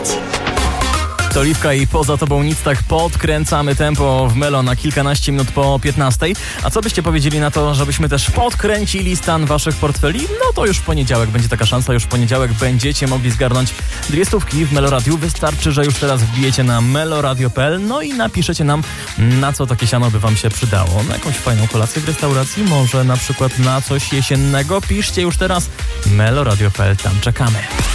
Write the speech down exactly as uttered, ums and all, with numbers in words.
To Oliwka i Poza Tobą nic, tak podkręcamy tempo w Melo na kilkanaście minut po piętnastej. A co byście powiedzieli na to, żebyśmy też podkręcili stan waszych portfeli? No to już w poniedziałek będzie taka szansa, już w poniedziałek będziecie mogli zgarnąć dwie stówki w Meloradiu. Wystarczy, że już teraz wbijecie na meloradio kropka p l, no i napiszecie nam, na co takie siano by wam się przydało. Na jakąś fajną kolację w restauracji, może na przykład na coś jesiennego. Piszcie już teraz meloradio kropka p l, tam czekamy.